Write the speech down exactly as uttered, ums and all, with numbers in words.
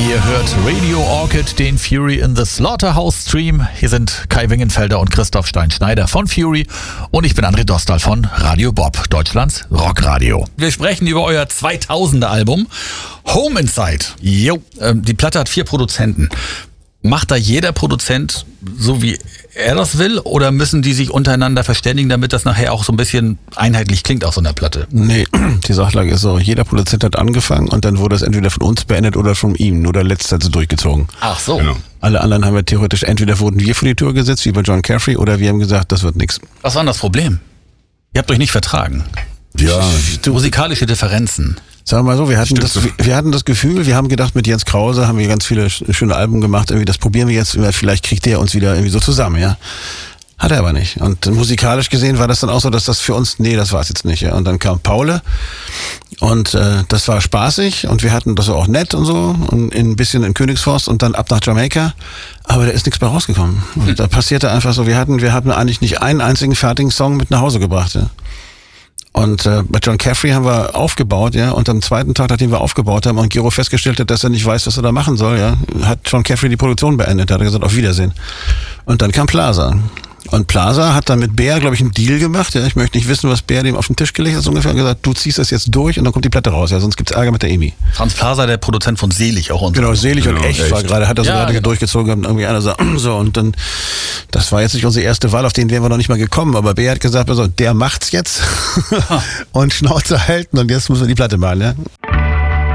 Ihr hört Radio Orchid, den Fury in the Slaughterhouse Stream. Hier sind Kai Wingenfelder und Christoph Stein-Schneider von Fury und ich bin André Dostal von Radio Bob, Deutschlands Rockradio. Wir sprechen über euer zweitausender Album Home Inside. Jo. Ähm, die Platte hat vier Produzenten. Macht da jeder Produzent so, wie er das will, oder müssen die sich untereinander verständigen, damit das nachher auch so ein bisschen einheitlich klingt auf so einer Platte? Nee, die Sachlage ist so, jeder Produzent hat angefangen und dann wurde es entweder von uns beendet oder von ihm, nur der Letzte hat es durchgezogen. Ach so. Genau. Alle anderen haben wir theoretisch, entweder wurden wir vor die Tür gesetzt, wie bei John Caffrey, oder wir haben gesagt, das wird nichts. Was war denn das Problem? Ihr habt euch nicht vertragen. Ja. Musikalische Differenzen. Sagen wir mal so, wir hatten, das, wir hatten das Gefühl, wir haben gedacht, mit Jens Krause haben wir ganz viele schöne Alben gemacht, irgendwie das probieren wir jetzt, vielleicht kriegt der uns wieder irgendwie so zusammen, ja. Hat er aber nicht. Und musikalisch gesehen war das dann auch so, dass das für uns, nee, das war es jetzt nicht, ja. Und dann kam Paule und äh, das war spaßig und wir hatten das auch nett und so und ein bisschen in Königsforst und dann ab nach Jamaika, aber da ist nichts mehr rausgekommen. Und hm. da passierte einfach so, wir hatten, wir hatten eigentlich nicht einen einzigen fertigen Song mit nach Hause gebracht, ja. Und äh, bei John Caffrey haben wir aufgebaut, ja, und am zweiten Tag, nachdem wir aufgebaut haben und Gero festgestellt hat, dass er nicht weiß, was er da machen soll, ja, hat John Caffrey die Produktion beendet, hat er gesagt, auf Wiedersehen. Und dann kam Plaza. Und Plaza hat dann mit Bär, glaube ich, einen Deal gemacht, ja, ich möchte nicht wissen, was Bär dem auf den Tisch gelegt hat, so ungefähr, und gesagt, du ziehst das jetzt durch und dann kommt die Platte raus, ja, sonst gibt's Ärger mit der Emi. Franz Plaza, der Produzent von Selig auch. Und genau, Selig genau, und Echt, echt war gerade, hat er so ja, gerade genau. durchgezogen, und irgendwie einer so, so, und dann, das war jetzt nicht unsere erste Wahl, auf den wären wir noch nicht mal gekommen, aber Bär hat gesagt, also, der macht's jetzt und Schnauze halten und jetzt müssen wir die Platte malen, ja.